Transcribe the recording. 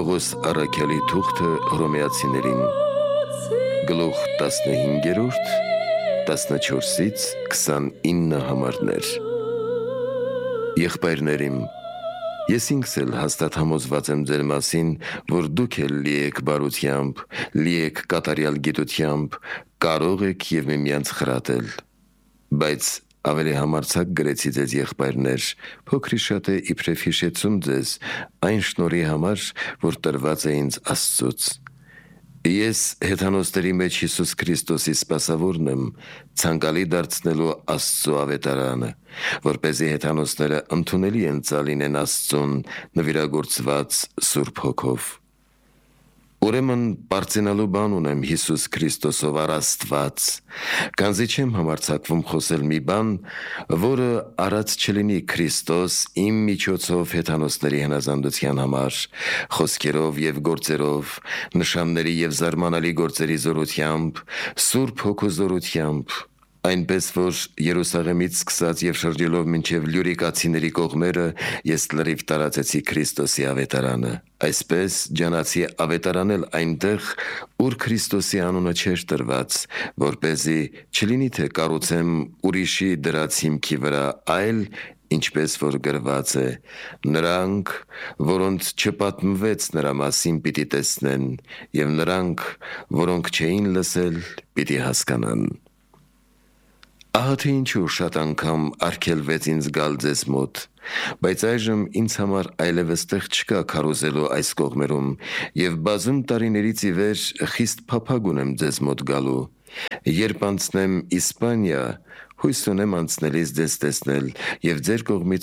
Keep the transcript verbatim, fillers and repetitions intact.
Պողոս առաքյալի թուղթը հռոմեացիներին գլուխ տասնհինգերորդ տասնչորսից քսանինը համարներ։ Եղբայրներիմ, ես ինքս էլ հաստատ համոզված եմ ձեր մասին, որ դուք էլ լի եք բարությամբ, լի եք կատարյալ գիտությամբ, կարող եք և միմյանց խրատել, բայց ավելի համարձակ գրեցի ձեզ եղբայրներ, փոքրի շատ է իբրև հիշեցում ձեզ այն շնորհի համար, որ տրված է ինձ Աստծուց։ Ես հեթանոսների մեջ Հիսուս Քրիստոսի սպասավորն եմ, ցանկալի դարձնելու Աստծու ավետարանը, որպեսզի հեթանոսները ընդունելի ընծալինեն Աստծուն նվիրագործված Սուրբ Հոգով։ Ուրեմն պարծենալու բան ունեմ Հիսուս Քրիստոսով առ Աստված, քանզի չեմ համարձակվում խոսել մի բան, որը արած չլինի Քրիստոս իմ միջոցով հեթանոսների հնազանդության համար, խոսքերով և գործերով, նշանների և զարմանալի գործերի զորությամբ, Սուրբ Հոգու զորությամբ, այնպես որ Երուսաղեմից սկսած և շրջելով մինչև Լյուրիկացիների կողմերը ես լրիվ տարածեցի Քրիստոսի ավետարանը, այսպես ջանացի ավետարանել այնտեղ, ուր Քրիստոսի անունը չէր տրված, որպեսզի չլինի թե կառուցեմ ուրիշի դրած հիմքի վրա, այլ ինչպես որ գրված է. նրանք, որոնց չպատմվեց նրա մասին, պիտի տեսնեն, և նրանք, որոնք չէին լսել, պիտի հասկանան։ Ահա թե ինչու շատ անգամ արգելվեց ինձ գալ ձեզ մոտ, բայց այժմ ինձ համար այլևս տեղ չկա քարոզելու այս կողմերում, և բազում տարիներից ի վեր խիստ փափագ ունեմ ձեզ մոտ գալու։ Երբ անցնեմ Իսպանիա, հույս ունեմ անցնելիս ձեզ տեսնել և ձեր կողմից